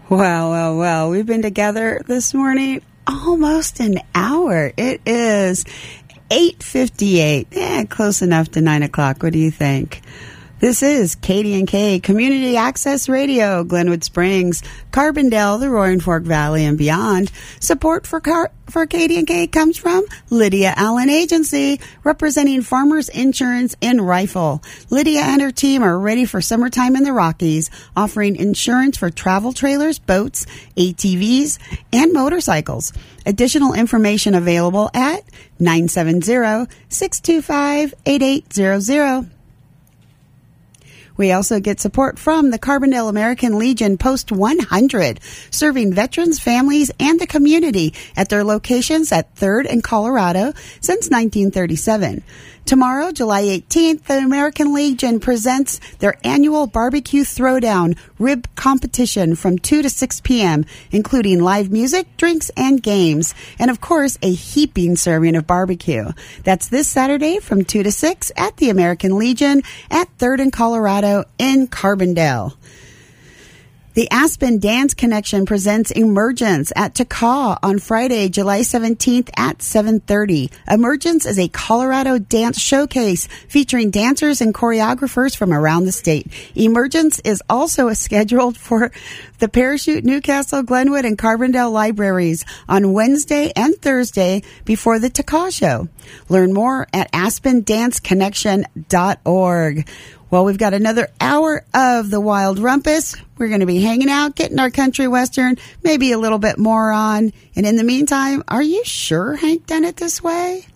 Well. We've been together this morning almost an hour. It is 8:58. Close enough to 9 o'clock. What do you think? This is KDNK Community Access Radio, Glenwood Springs, Carbondale, the Roaring Fork Valley, and beyond. Support for KDNK comes from Lydia Allen Agency, representing Farmers Insurance in Rifle. Lydia and her team are ready for summertime in the Rockies, offering insurance for travel trailers, boats, ATVs, and motorcycles. Additional information available at 970-625-8800. We also get support from the Carbondale American Legion Post 100, serving veterans, families, and the community at their locations at 3rd and Colorado since 1937. Tomorrow, July 18th, the American Legion presents their annual Barbecue Throwdown rib competition from 2 to 6 p.m., including live music, drinks, and games, and of course, a heaping serving of barbecue. That's this Saturday from 2 to 6 at the American Legion at 3rd and Colorado in Carbondale. The Aspen Dance Connection presents Emergence at Takaw on Friday, July 17th at 7:30. Emergence is a Colorado dance showcase featuring dancers and choreographers from around the state. Emergence is also scheduled for the Parachute, Newcastle, Glenwood, and Carbondale libraries on Wednesday and Thursday before the Takaw show. Learn more at aspendanceconnection.org. Well, we've got another hour of the Wild Rumpus. We're going to be hanging out, getting our country western, maybe a little bit more on. And in the meantime, are you sure Hank done it this way?